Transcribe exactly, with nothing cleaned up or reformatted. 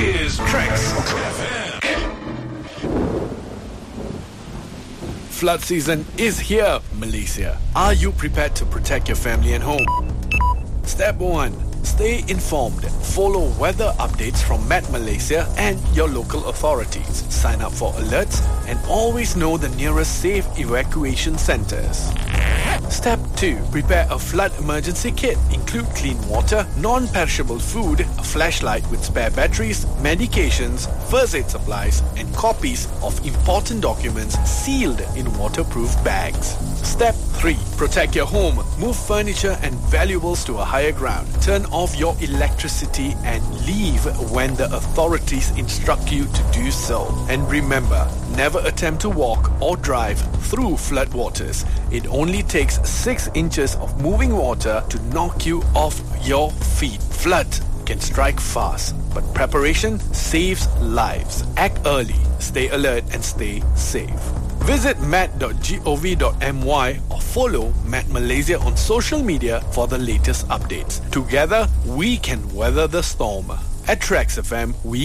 is Tracks F M. Flood season is here, Malaysia. Are you prepared to protect your family and home? Step one. Stay informed. Follow weather updates from Met Malaysia and your local authorities. Sign up for alerts and always know the nearest safe evacuation centers. Step two. Prepare a flood emergency kit. Include clean water, non-perishable food, a flashlight with spare batteries, medications, first aid supplies, and copies of important documents sealed in waterproof bags. Step three. Protect your home. Move furniture and valuables to a higher ground. Turn off your electricity and leave when the authorities instruct you to do so. And remember, never attempt to walk or drive through floodwaters. It only takes six inches of moving water to knock you off your feet. Flood can strike fast, but preparation saves lives. Act early, stay alert, and stay safe. Visit mat dot gov dot my or follow Met Malaysia on social media for the latest updates. Together, we can weather the storm. At Tracks F M, we